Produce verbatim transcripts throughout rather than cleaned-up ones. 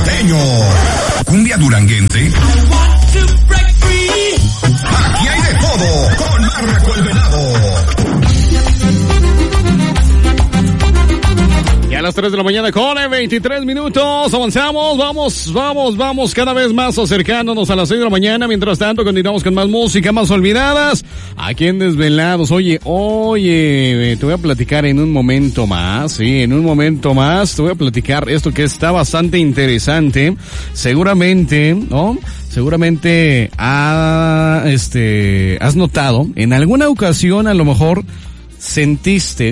norteño, cumbia duranguense. Aquí hay de todo con Marco el Venado. A las tres de la mañana con veintitrés minutos, avanzamos, vamos, vamos, vamos cada vez más acercándonos a las seis de la mañana. Mientras tanto continuamos con más música, más olvidadas, aquí en Desvelados. Oye, oye, te voy a platicar en un momento más, sí, en un momento más te voy a platicar esto que está bastante interesante. Seguramente, ¿no? Seguramente ha, este, has notado, en alguna ocasión a lo mejor sentiste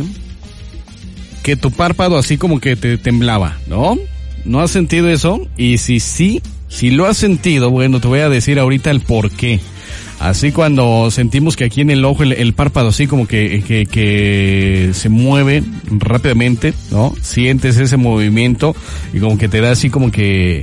que tu párpado así como que te temblaba, ¿no? ¿No has sentido eso? Y si sí, si lo has sentido, bueno, te voy a decir ahorita el por qué. Así cuando sentimos que aquí en el ojo el, el párpado así como que, que, que se mueve rápidamente, ¿no? Sientes ese movimiento y como que te da así como que,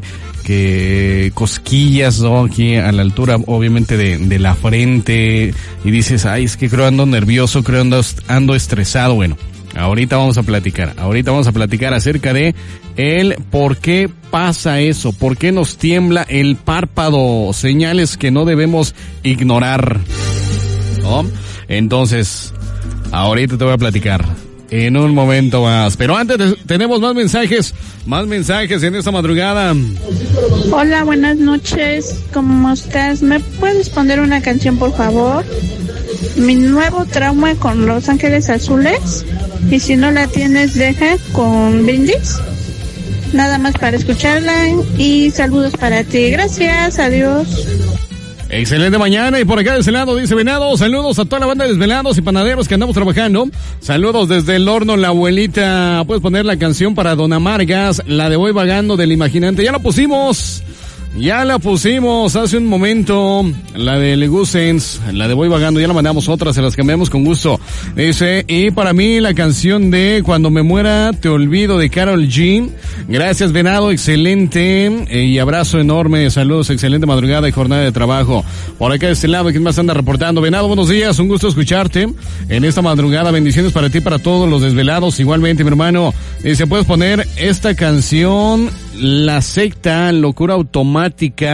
que cosquillas, ¿no? Aquí a la altura, obviamente, de, de la frente y dices, ay, es que creo ando nervioso, creo ando, ando estresado, bueno. Ahorita vamos a platicar, ahorita vamos a platicar acerca de el por qué pasa eso, por qué nos tiembla el párpado, señales que no debemos ignorar, ¿no? Entonces, ahorita te voy a platicar en un momento más, pero antes de, tenemos más mensajes, más mensajes en esta madrugada. Hola, buenas noches, ¿cómo estás? ¿Me puedes poner una canción, por favor? Mi nuevo trauma con Los Ángeles Azules, y si no la tienes, deja con Brindis. Nada más para escucharla y saludos para ti. Gracias, adiós. Excelente mañana, y por acá de ese lado dice Venado, saludos a toda la banda de Desvelados y panaderos que andamos trabajando. Saludos desde el horno, la abuelita. Puedes poner la canción para Don Amargas, la de Voy Vagando del Imaginante. Ya la pusimos. Ya la pusimos hace un momento, la de Legusens, la de Voy Vagando, ya la mandamos otras, se las cambiamos con gusto. Dice, y para mí la canción de Cuando me muera te olvido de Karol G. Gracias, Venado, excelente, eh, y abrazo enorme, saludos, excelente madrugada y jornada de trabajo. Por acá de este lado, ¿quién más anda reportando? Venado, buenos días, un gusto escucharte en esta madrugada, bendiciones para ti, para todos los desvelados, igualmente, mi hermano. Dice, ¿puedes poner esta canción, La Secta, Locura Automática?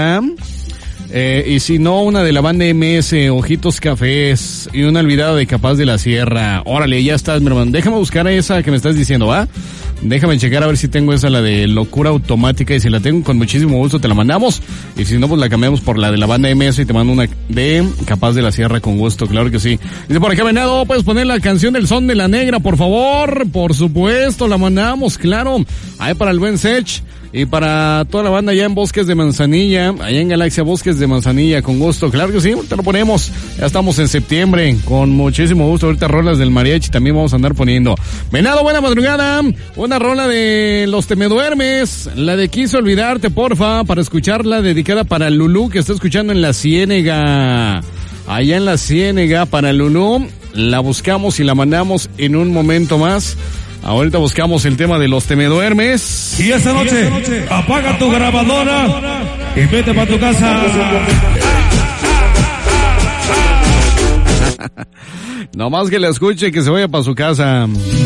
Eh, y si no, una de la banda M S, Ojitos Cafés, y una olvidada de Capaz de la Sierra. Órale, ya estás, mi hermano. Déjame buscar esa que me estás diciendo, ¿va? Déjame checar a ver si tengo esa, la de Locura Automática, y si la tengo, con muchísimo gusto te la mandamos, y si no, pues la cambiamos por la de la banda M S y te mando una de Capaz de la Sierra con gusto, claro que sí. Dice por acá, Venado, ¿puedes poner la canción del Son de la Negra, por favor? Por supuesto, la mandamos, claro. Ahí para el buen Sech. Y para toda la banda allá en Bosques de Manzanilla, allá en Galaxia Bosques de Manzanilla, con gusto, claro que sí, te lo ponemos. Ya estamos en septiembre, con muchísimo gusto. Ahorita rolas del mariachi también vamos a andar poniendo. Venado, buena madrugada. Una rola de Los Te Me Duermes, la de Quiso Olvidarte, porfa, para escucharla, dedicada para Lulú, que está escuchando en La Ciénega. Allá en La Ciénega, para Lulú, la buscamos y la mandamos en un momento más. Ahorita buscamos el tema de Los Te Me Duermes. Y esta noche, y esta noche apaga tu grabadora y vete para tu casa. Nomás que la escuche y que se vaya para su casa.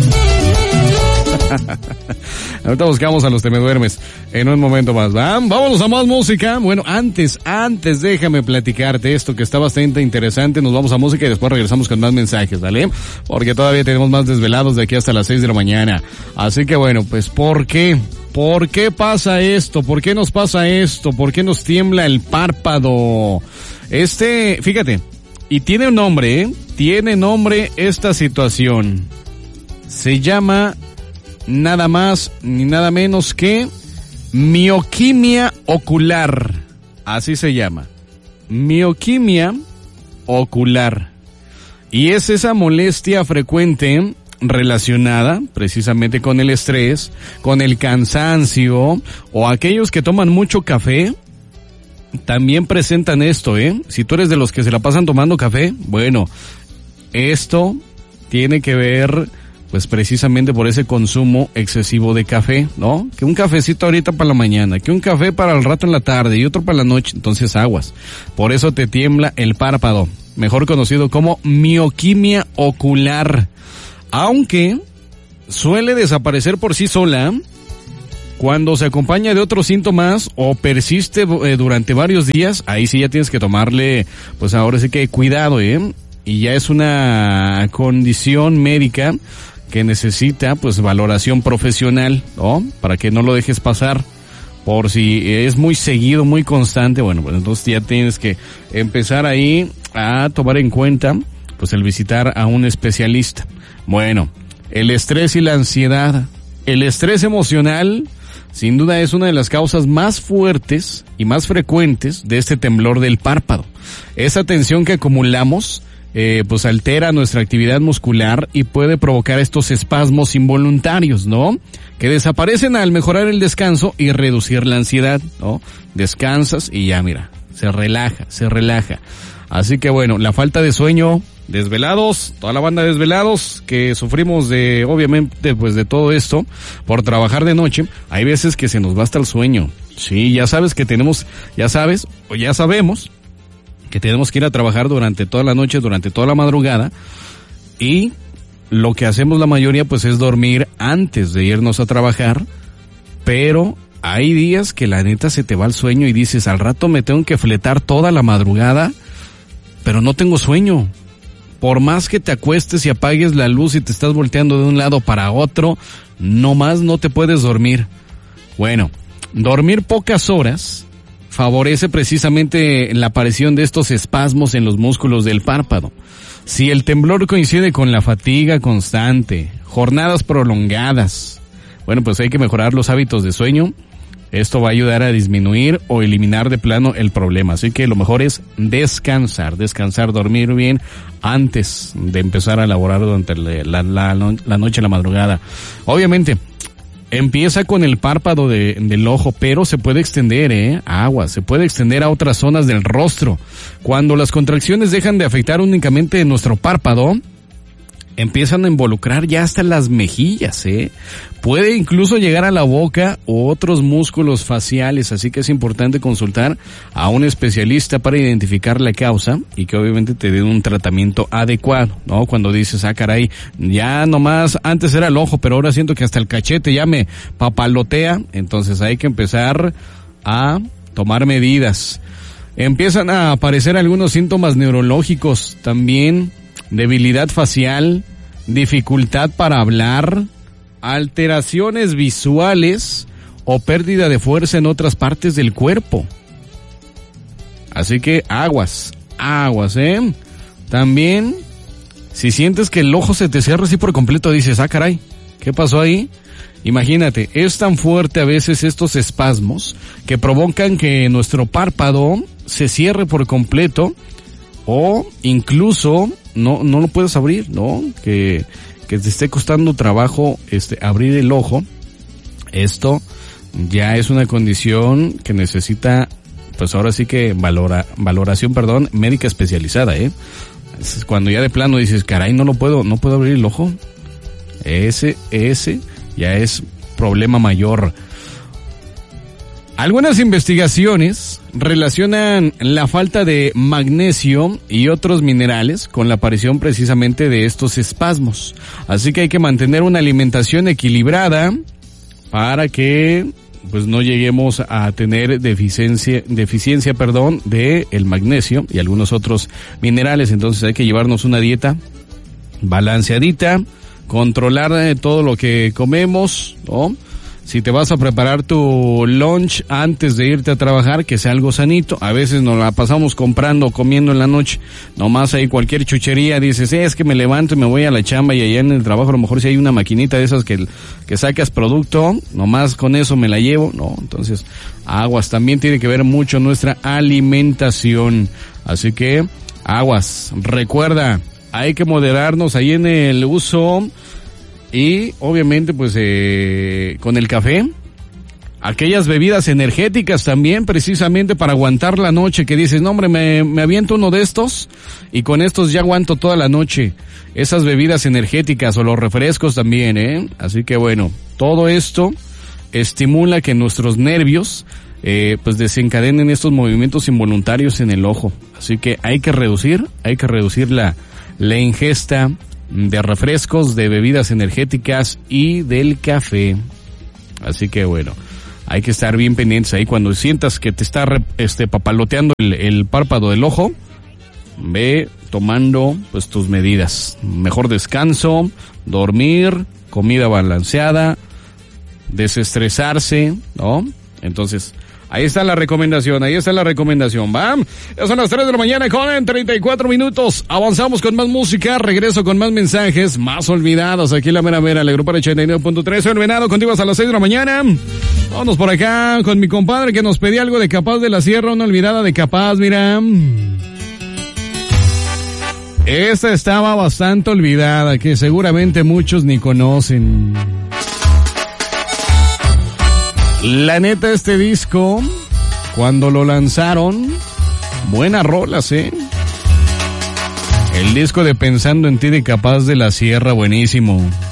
Ahorita buscamos a Los Te Me Duermes en un momento más, ¿va? Vámonos a más música. Bueno, antes, antes déjame platicarte esto que está bastante interesante. Nos vamos a música y después regresamos con más mensajes, ¿vale? Porque todavía tenemos más desvelados de aquí hasta las seis de la mañana. Así que bueno, pues ¿por qué? ¿Por qué pasa esto? ¿Por qué nos pasa esto? ¿Por qué nos tiembla el párpado? Este, fíjate, y tiene un nombre, ¿eh? Tiene nombre esta situación. Se llama nada más ni nada menos que mioquimia ocular. Así se llama. Mioquimia ocular. Y es esa molestia frecuente relacionada precisamente con el estrés, con el cansancio, o aquellos que toman mucho café. También presentan esto, ¿eh? Si tú eres de los que se la pasan tomando café, bueno, esto tiene que ver pues precisamente por ese consumo excesivo de café, ¿no? Que un cafecito ahorita para la mañana, que un café para el rato en la tarde y otro para la noche, entonces aguas. Por eso te tiembla el párpado, mejor conocido como mioquimia ocular. Aunque suele desaparecer por sí sola Cuando se acompaña de otros síntomas o persiste eh, durante varios días, ahí sí ya tienes que tomarle, pues ahora sí que cuidado, ¿eh? Y ya es una condición médica que necesita, pues, valoración profesional, ¿no? Para que no lo dejes pasar. Por si es muy seguido, muy constante, bueno, pues entonces ya tienes que empezar ahí a tomar en cuenta, pues, el visitar a un especialista. Bueno, el estrés y la ansiedad. El estrés emocional, sin duda, es una de las causas más fuertes y más frecuentes de este temblor del párpado. Esa tensión que acumulamos, eh, pues altera nuestra actividad muscular y puede provocar estos espasmos involuntarios, ¿no? Que desaparecen al mejorar el descanso y reducir la ansiedad, ¿no? Descansas y ya, mira, se relaja, se relaja. Así que bueno, la falta de sueño, desvelados, toda la banda de desvelados que sufrimos de, obviamente, pues de todo esto, por trabajar de noche, hay veces que se nos va hasta el sueño. Sí, ya sabes que tenemos, ya sabes, o ya sabemos, que tenemos que ir a trabajar durante toda la noche, durante toda la madrugada, y lo que hacemos la mayoría, pues, es dormir antes de irnos a trabajar, pero hay días que la neta se te va el sueño y dices, al rato me tengo que fletar toda la madrugada, pero no tengo sueño. Por más que te acuestes y apagues la luz y te estás volteando de un lado para otro, nomás no te puedes dormir. Bueno, dormir pocas horas favorece precisamente la aparición de estos espasmos en los músculos del párpado. Si el temblor coincide con la fatiga constante, jornadas prolongadas, bueno, pues hay que mejorar los hábitos de sueño. Esto va a ayudar a disminuir o eliminar de plano el problema. Así que lo mejor es descansar, descansar, dormir bien antes de empezar a laborar durante la, la, la noche, la madrugada. Obviamente, empieza con el párpado de, del ojo, pero se puede extender, ¿eh? Agua, se puede extender a otras zonas del rostro. Cuando las contracciones dejan de afectar únicamente nuestro párpado, empiezan a involucrar ya hasta las mejillas, ¿eh? Puede incluso llegar a la boca u otros músculos faciales, así que es importante consultar a un especialista para identificar la causa y que obviamente te den un tratamiento adecuado, ¿no? Cuando dices, ah, caray, ya nomás, antes era el ojo, pero ahora siento que hasta el cachete ya me papalotea, entonces hay que empezar a tomar medidas. Empiezan a aparecer algunos síntomas neurológicos también, debilidad facial, dificultad para hablar, alteraciones visuales o pérdida de fuerza en otras partes del cuerpo. Así que aguas, aguas, ¿eh? También, si sientes que el ojo se te cierra así por completo, dices, ah, caray, ¿qué pasó ahí? Imagínate, es tan fuerte a veces estos espasmos que provocan que nuestro párpado se cierre por completo o incluso no no lo puedes abrir, ¿no? Que que te esté costando trabajo este abrir el ojo. Esto ya es una condición que necesita, pues ahora sí que valora valoración, perdón, médica especializada, ¿eh? Es cuando ya de plano dices, caray, no lo puedo, no puedo abrir el ojo. Ese ese ya es problema mayor. Algunas investigaciones relacionan la falta de magnesio y otros minerales con la aparición precisamente de estos espasmos. Así que hay que mantener una alimentación equilibrada para que pues no lleguemos a tener deficiencia, deficiencia, perdón, de el magnesio y algunos otros minerales. Entonces hay que llevarnos una dieta balanceadita, controlar todo lo que comemos, ¿no? Si te vas a preparar tu lunch antes de irte a trabajar, que sea algo sanito. A veces nos la pasamos comprando, comiendo en la noche. Nomás hay cualquier chuchería, dices, eh, es que me levanto y me voy a la chamba y allá en el trabajo a lo mejor si hay una maquinita de esas que, que sacas producto, nomás con eso me la llevo. No, entonces, aguas. También tiene que ver mucho nuestra alimentación. Así que, aguas. Recuerda, hay que moderarnos ahí en el uso. Y obviamente pues eh, con el café, aquellas bebidas energéticas también precisamente para aguantar la noche, que dices, no hombre, me, me aviento uno de estos y con estos ya aguanto toda la noche. Esas bebidas energéticas o los refrescos también, ¿eh? Así que bueno, todo esto estimula que nuestros nervios eh, pues desencadenen estos movimientos involuntarios en el ojo. Así que hay que reducir, hay que reducir la, la ingesta de refrescos, de bebidas energéticas y del café. Así que bueno, hay que estar bien pendientes ahí. Cuando sientas que te está este, papaloteando el, el párpado del ojo, ve tomando pues tus medidas. Mejor descanso, dormir, comida balanceada, desestresarse, ¿no? Entonces, ahí está la recomendación, ahí está la recomendación, ¿va? Ya son las tres de la mañana con treinta y cuatro minutos. Avanzamos con más música, regreso con más mensajes, más olvidados. Aquí la mera mera, la grupo ochenta y nueve punto tres. Soy el Venado, contigo hasta las seis de la mañana. Vámonos por acá con mi compadre que nos pedía algo de Capaz de la Sierra, una olvidada de Capaz, mira. Esta estaba bastante olvidada, que seguramente muchos ni conocen. La neta, este disco, cuando lo lanzaron, buenas rolas, ¿eh? El disco de Pensando en ti de Capaz de la Sierra, buenísimo.